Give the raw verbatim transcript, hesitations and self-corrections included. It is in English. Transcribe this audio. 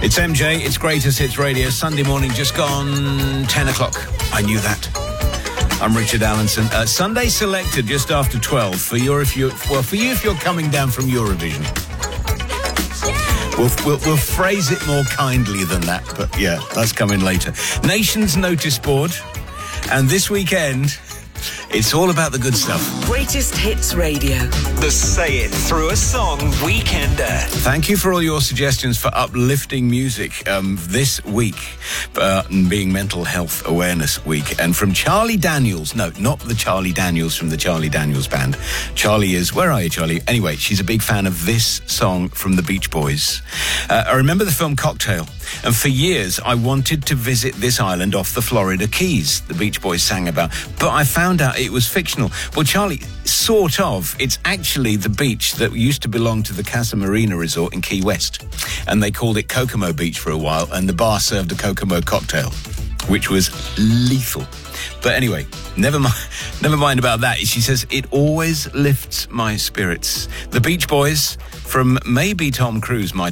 It's M J, it's Greatest Hits Radio, Sunday morning, just gone ten o'clock. I knew that. I'm Richard Allenson. Uh, Sunday selected just after twelve for your if you well for you if you're coming down from Eurovision. We'll, we'll, we'll phrase it more kindly than that, but yeah, that's coming later. Nations Notice Board, and this weekend, it's all about the good stuff. Greatest Hits Radio. The Say It Through a Song Weekender. Thank you for all your suggestions for uplifting music um, this week, uh, being Mental Health Awareness Week. And from Charlie Daniels, no, not the Charlie Daniels from the Charlie Daniels Band. Charlie is, where are you, Charlie? Anyway, she's a big fan of this song from the Beach Boys. Uh, I remember the film Cocktail, and for years I wanted to visit this island off the Florida Keys the Beach Boys sang about, but I found out it was fictional. Well, Charlie, sort of. It's actually the beach that used to belong to the Casa Marina Resort in Key West, and they called it Kokomo Beach for a while, and the bar served a Kokomo cocktail, which was lethal. But anyway, never mind, never mind about that. She says, it always lifts my spirits. The Beach Boys from maybe Tom Cruise, my